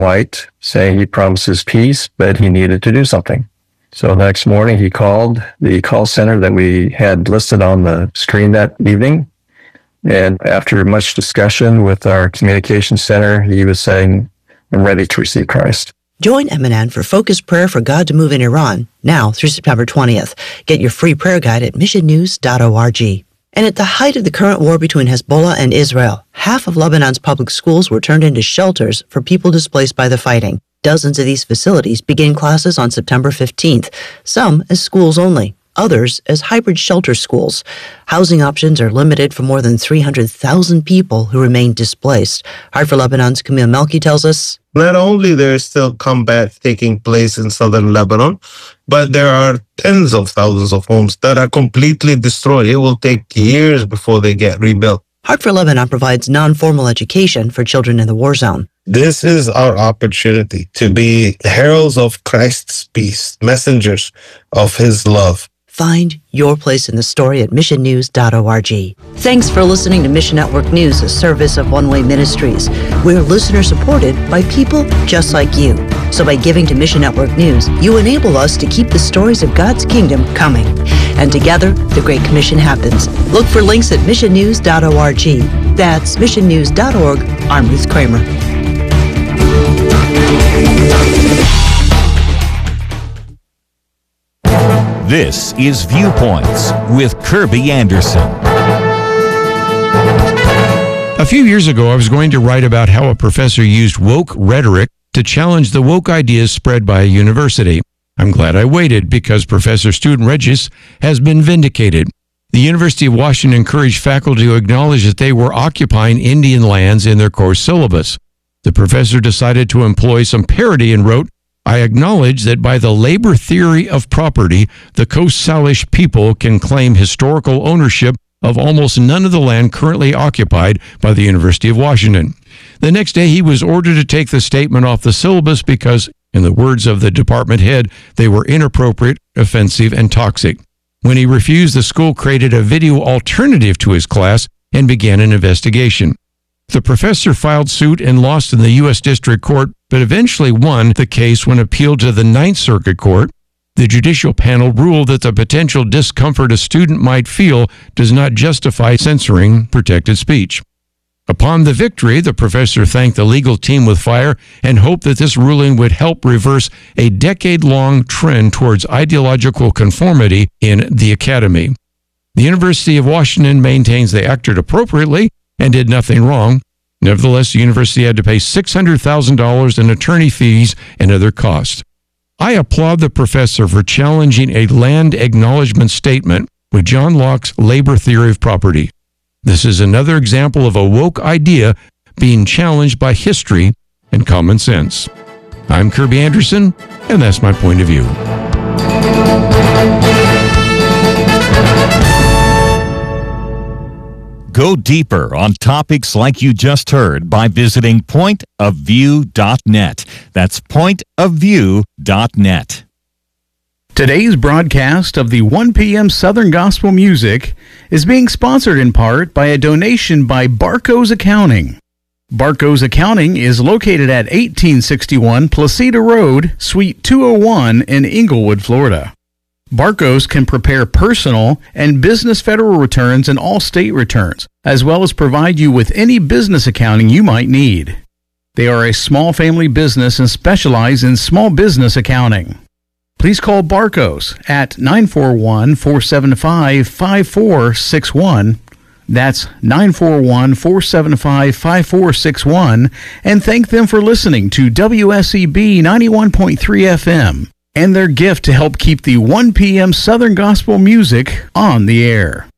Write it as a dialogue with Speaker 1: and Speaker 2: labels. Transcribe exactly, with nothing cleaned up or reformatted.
Speaker 1: white, saying he promises peace, but he needed to do something. So the next morning he called the call center that we had listed on the screen that evening. And after much discussion with our communication center, he was saying, I'm ready to receive Christ.
Speaker 2: Join M N N for focused prayer for God to move in Iran, now through September twentieth. Get your free prayer guide at mission news dot org. And at the height of the current war between Hezbollah and Israel, half of Lebanon's public schools were turned into shelters for people displaced by the fighting. Dozens of these facilities begin classes on September fifteenth, some as schools only, others as hybrid shelter schools. Housing options are limited for more than three hundred thousand people who remain displaced. Heart for Lebanon's Camille Melki tells us,
Speaker 3: not only there is still combat taking place in southern Lebanon, but there are tens of thousands of homes that are completely destroyed. It will take years before they get rebuilt.
Speaker 2: Heart for Lebanon provides non-formal education for children in the war zone.
Speaker 3: This is our opportunity to be heralds of Christ's peace, messengers of his love.
Speaker 2: Find your place in the story at mission news dot org. Thanks for listening to Mission Network News, a service of One Way Ministries. We're listener-supported by people just like you. So by giving to Mission Network News, you enable us to keep the stories of God's kingdom coming. And together, the Great Commission happens. Look for links at mission news dot org. That's mission news dot org. I'm Ruth Kramer.
Speaker 4: This is Viewpoints with Kirby Anderson.
Speaker 5: A few years ago, I was going to write about how a professor used woke rhetoric to challenge the woke ideas spread by a university. I'm glad I waited because Professor Student Regis has been vindicated. The University of Washington encouraged faculty to acknowledge that they were occupying Indian lands in their course syllabus. The professor decided to employ some parody and wrote, I acknowledge that by the labor theory of property, the Coast Salish people can claim historical ownership of almost none of the land currently occupied by the University of Washington. The next day, he was ordered to take the statement off the syllabus because, in the words of the department head, they were inappropriate, offensive, and toxic. When he refused, the school created a video alternative to his class and began an investigation. The professor filed suit and lost in the U S District Court, but eventually won the case when appealed to the Ninth Circuit Court. The judicial panel ruled that the potential discomfort a student might feel does not justify censoring protected speech. Upon the victory, the professor thanked the legal team with fire and hoped that this ruling would help reverse a decade-long trend towards ideological conformity in the academy. The University of Washington maintains they acted appropriately and did nothing wrong. Nevertheless, the university had to pay six hundred thousand dollars in attorney fees and other costs. I applaud the professor for challenging a land acknowledgement statement with John Locke's labor theory of property. This is another example of a woke idea being challenged by history and common sense. I'm Kirby Anderson, and that's my point of view.
Speaker 4: Go deeper on topics like you just heard by visiting point of view dot net. That's point of view dot net.
Speaker 6: Today's broadcast of the one p.m. Southern Gospel Music is being sponsored in part by a donation by Barco's Accounting. Barco's Accounting is located at eighteen sixty-one Placida Road, Suite two oh one in Inglewood, Florida. Barco's can prepare personal and business federal returns and all state returns, as well as provide you with any business accounting you might need. They are a small family business and specialize in small business accounting. Please call Barco's at nine four one, four seven five, five four six one. That's nine four one, four seven five, five four six one, and thank them for listening to W S E B ninety-one point three F M and their gift to help keep the one p.m. Southern Gospel Music on the air.